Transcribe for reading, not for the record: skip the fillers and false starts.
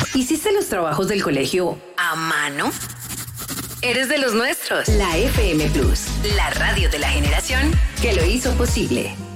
¿Hiciste los trabajos del colegio a mano? Eres de los nuestros. La FM Plus, la radio de la generación que lo hizo posible.